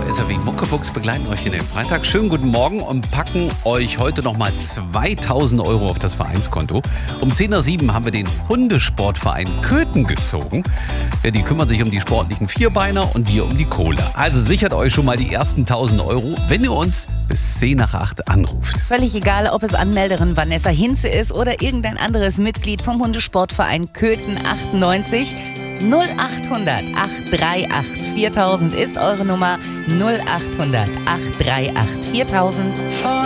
SAW Muckefuchs begleiten euch in den Freitag. Schönen guten Morgen und packen euch heute nochmal 2.000 € auf das Vereinskonto. Um 10.07 Uhr haben wir den Hundesportverein Köthen gezogen. Ja, die kümmern sich um die sportlichen Vierbeiner und wir um die Kohle. Also sichert euch schon mal die ersten 1.000 €, wenn ihr uns bis 10 nach 8 anruft. Völlig egal, ob es Anmelderin Vanessa Hinze ist oder irgendein anderes Mitglied vom Hundesportverein Köthen 98. 0800 838 4000 ist eure Nummer. 0800 838 4000.